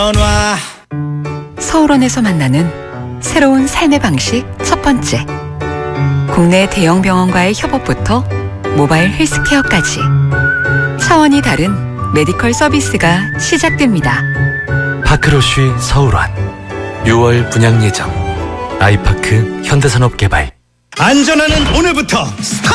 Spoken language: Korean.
서울원에서 만나는 새로운 삶의 방식 첫 번째. 국내 대형 병원과의 협업부터 모바일 헬스케어까지 차원이 다른 메디컬 서비스가 시작됩니다. 파크로쉬 서울원 6월 분양 예정. 아이파크 현대산업개발. 안전하는 오늘부터